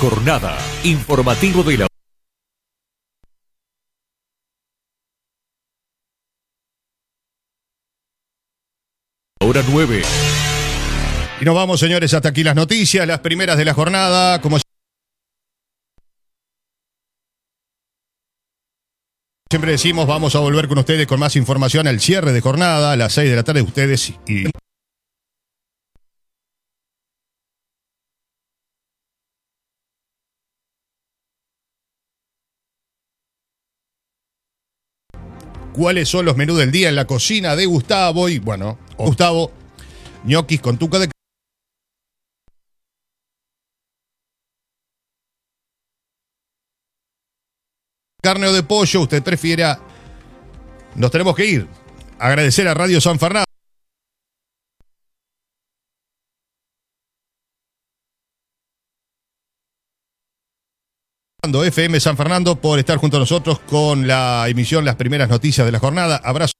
jornada. Informativo de la hora 9. Y nos vamos, señores, hasta aquí las noticias, las primeras de la jornada. Como siempre decimos, vamos a volver con ustedes con más información al cierre de jornada, a las 6 de la tarde. Ustedes y cuáles son los menús del día en la cocina de Gustavo. Y bueno, Gustavo, ñoquis con tuca de carne o de pollo, usted prefiera. Nos tenemos que ir. Agradecer a Radio San Fernando, FM San Fernando, por estar junto a nosotros con la emisión, las primeras noticias de la jornada. Abrazo.